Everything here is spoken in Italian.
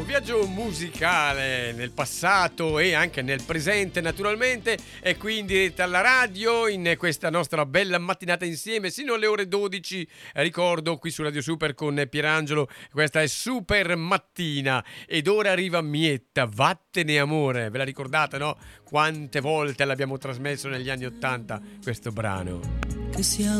viaggio musicale nel passato e anche nel presente naturalmente, e qui in diretta alla radio in questa nostra bella mattinata insieme sino alle ore 12, ricordo, qui su Radio Super con Pierangelo. Questa è Super Mattina ed ora arriva Mietta, Vattene amore, ve la ricordate, no? Quante volte l'abbiamo trasmesso negli anni '80 questo brano. Che sia